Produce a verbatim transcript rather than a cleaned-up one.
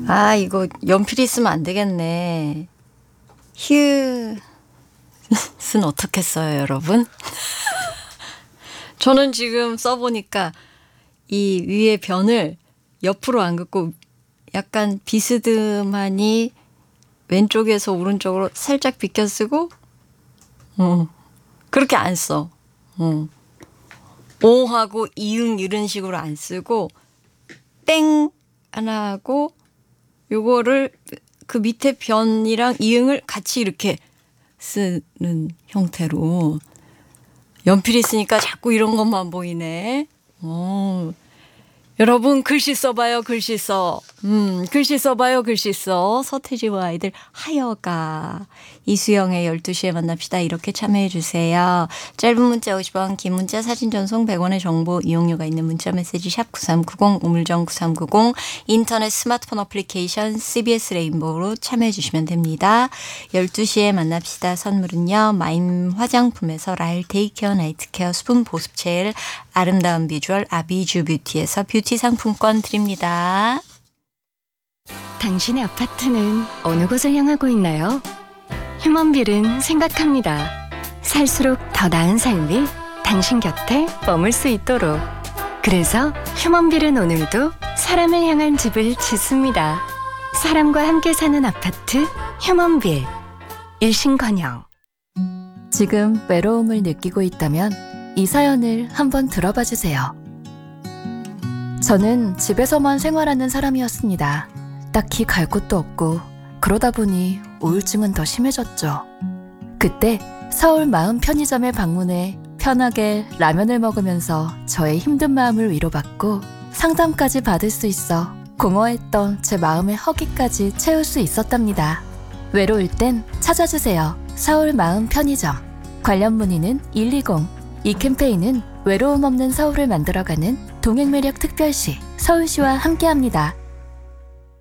아, 이거 연필이 쓰면 안 되겠네. 휴. 쓴 어떻게 써요, 여러분? 저는 지금 써보니까 이 위에 변을 옆으로 안 긋고 약간 비스듬하니 왼쪽에서 오른쪽으로 살짝 비껴 쓰고, 어, 그렇게 안 써. 어. 오하고 이응 이런 식으로 안 쓰고 땡 하나 하고 요거를 그 밑에 변이랑 이응을 같이 이렇게 쓰는 형태로. 연필이 있으니까 자꾸 이런 것만 보이네. 오. 여러분 글씨 써봐요, 글씨 써. 음, 글씨 써봐요, 글씨 써. 서태지와 아이들 하여가. 이수영의 열두 시에 만납시다. 이렇게 참여해 주세요. 짧은 문자 오십 원, 긴 문자 사진 전송 백 원의 정보 이용료가 있는 문자 메시지 샵 구삼구공, 우물정 구삼구공, 인터넷 스마트폰 어플리케이션 씨비에스 레인보우로 참여해 주시면 됩니다. 열두 시에 만납시다. 선물은요. 마임 화장품에서 라일 데이케어 나이트케어 수분 보습 젤, 아름다운 비주얼 아비주 뷰티에서 뷰티 상품권 드립니다. 당신의 아파트는 어느 곳을 향하고 있나요? 휴먼빌은 생각합니다. 살수록 더 나은 삶이 당신 곁에 머물 수 있도록. 그래서 휴먼빌은 오늘도 사람을 향한 집을 짓습니다. 사람과 함께 사는 아파트 휴먼빌. 일신건영. 지금 외로움을 느끼고 있다면 이 사연을 한번 들어봐 주세요. 저는 집에서만 생활하는 사람이었습니다. 딱히 갈 곳도 없고 그러다 보니 우울증은 더 심해졌죠. 그때 서울 마음 편의점에 방문해 편하게 라면을 먹으면서 저의 힘든 마음을 위로받고 상담까지 받을 수 있어 공허했던 제 마음의 허기까지 채울 수 있었답니다. 외로울 땐 찾아주세요. 서울 마음 편의점. 관련 문의는 일이공. 이 캠페인은 외로움 없는 서울을 만들어가는 동행매력 특별시 서울시와 함께합니다.